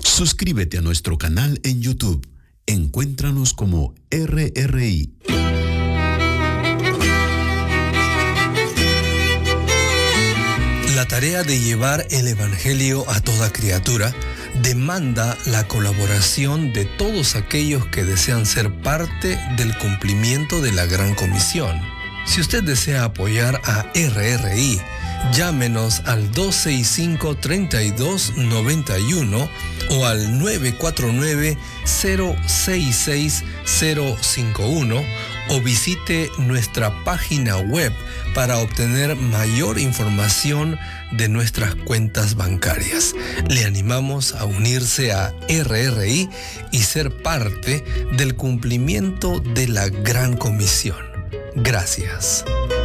Suscríbete a nuestro canal en YouTube. Encuéntranos como RRI. La tarea de llevar el Evangelio a toda criatura demanda la colaboración de todos aquellos que desean ser parte del cumplimiento de la Gran Comisión. Si usted desea apoyar a RRI, llámenos al 265-3291 o al 949-066-051 o visite nuestra página web para obtener mayor información de nuestras cuentas bancarias. Le animamos a unirse a RRI y ser parte del cumplimiento de la Gran Comisión. Gracias.